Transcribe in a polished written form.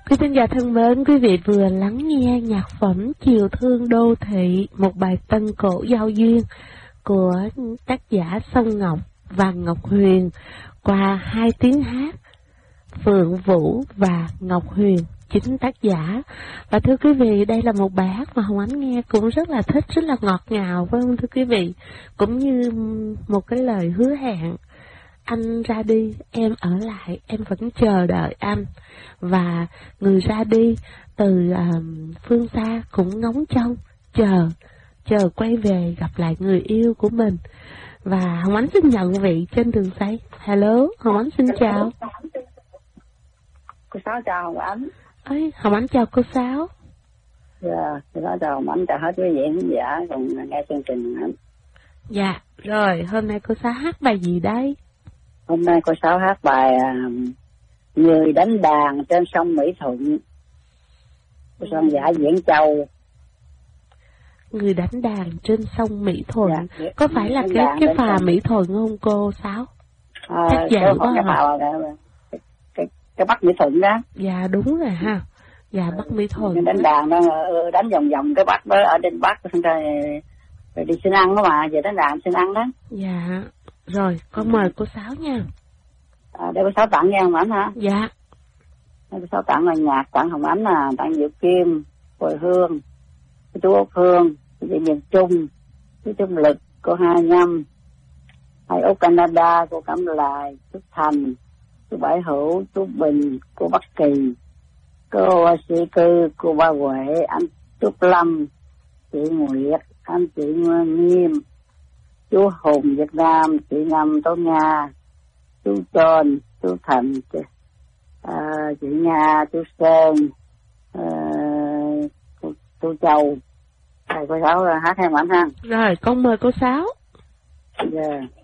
Quý thính giả thân mến, quý vị vừa lắng nghe nhạc phẩm Chiều Thương Đô Thị, một bài tân cổ giao duyên của tác giả Song Ngọc và Ngọc Huyền qua 2 tiếng hát Phượng Vũ và Ngọc Huyền, chính tác giả. Và thưa quý vị, đây là một bài hát mà Hồng Ánh nghe cũng rất là thích, rất là ngọt ngào, phải không thưa quý vị? Cũng như một cái lời hứa hẹn, anh ra đi, em ở lại, em vẫn chờ đợi anh. Và người ra đi từ phương xa cũng ngóng trông, chờ quay về gặp lại người yêu của mình. Và Hồng Ánh xin nhận vị trên đường dây. Hello, Hồng Ánh xin chào. Cô Sáu chào Hồng Ánh. Ơi, Hồng Ánh chào cô Sáu. Dạ, cô Sáu chào Hồng Ánh, chào hết quý vị khán giả cùng nghe chương trình Hồng Ánh. Dạ, rồi, hôm nay cô Sáu hát bài gì đây? Hôm nay cô Sáu hát bài Người đánh đàn trên sông Mỹ Thuận, của Soạn giả Diễn Châu. Người đánh đàn trên sông Mỹ Thuận. Dạ, có phải là cái phà Mỹ Thuận không cô Sáu? Chắc dạ quá hả? Cái Bắc Mỹ Thuận đó. Dạ đúng rồi ha. Dạ Bắc Mỹ Thuận. Đánh đàn đó, đánh vòng vòng cái Bắc đó, ở trên Bắc xong rồi đi xin ăn đó mà, về đánh đàn xin ăn đó. Dạ, rồi con mời cô Sáu nha. Để cô Sáu tặng nha Hồng Ánh hả? Dạ. Cô Sáu tặng là nhạc, tặng Hồng Ánh là tặng Diệu Kim, Hồi Hương, chú Úc Hương, chú miền Trung, chú Trung Lực, cô Hai Nhâm, hai Úc Canada, cô Cẩm Lài, chú Thành, chú Bảy Hữu, chú Bình, cô Bắc Kỳ, cô Sĩ Cư, cô Ba Huệ, anh Trúc Lâm, chị Nguyệt, anh chị Nghiêm, chú Hùng Việt Nam, chị Ngâm Tố Nga, chú Trôn, chú Thành, chị Nga, chú Sơn, chú Châu. Thầy cô Sáu hát theo ảnh ha. Rồi con mời cô Sáu. Dạ.